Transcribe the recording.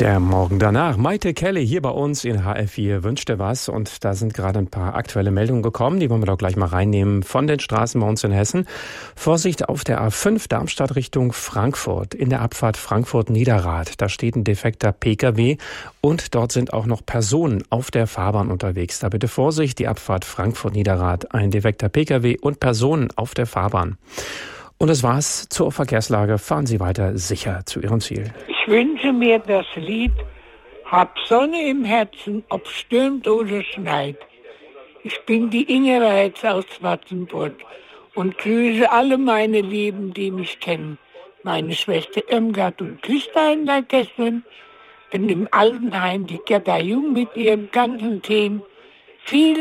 Der Morgen danach. Maite Kelly hier bei uns in HR4 wünscht dir was. Und da sind gerade ein paar aktuelle Meldungen gekommen. Die wollen wir doch gleich mal reinnehmen von den Straßen bei uns in Hessen. Vorsicht auf der A5 Darmstadt Richtung Frankfurt. In der Abfahrt Frankfurt-Niederrad. Da steht ein defekter Pkw. Und dort sind auch noch Personen auf der Fahrbahn unterwegs. Da bitte Vorsicht, die Abfahrt Frankfurt-Niederrad. Ein defekter Pkw und Personen auf der Fahrbahn. Und das war's zur Verkehrslage. Fahren Sie weiter sicher zu Ihrem Ziel. Ich wünsche mir das Lied Hab Sonne im Herzen, ob stürmt oder schneit. Ich bin die Inge Reitz aus Wattenburg und grüße alle meine Lieben, die mich kennen. Meine Schwester Irmgard und Küstein da gestern, bin im Altenheim die Gerda Jung mit ihrem ganzen Team. Viel